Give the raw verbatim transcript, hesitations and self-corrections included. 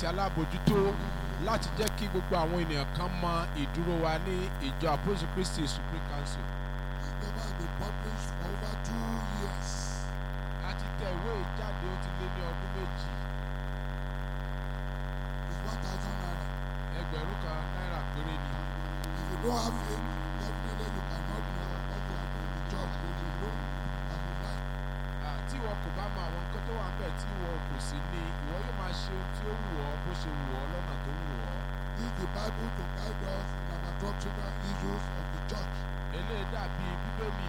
àti alábòjútó láti jẹ́ kí gbogbo àwọn ènìyàn kan mọ ìdúró wa ní ìjọ Apostle Christi Supreme Council. The paper has been published for over two years. A ti tẹ ìwé ìjáde ó ti lé ní ọdún méjì. It's one thousand naira. Ẹgbẹ̀rún kan náírà péré ni. If you don't have it, definitely you cannot know what you are doing in the church. If you know as you like. Tí ìwọ kò bá mọ àwọn nǹkan tó wà níbẹ̀ tí ìwọ kò sí ní, ìwọ yóò máa ṣe ohun tí ó wù ọ́ bó ṣe wù ọ́ lọ́nà tó wù ọ́. Use the Bible to guide us in our doctrinal issues of the church. Eléyìí dàbí Bíbélì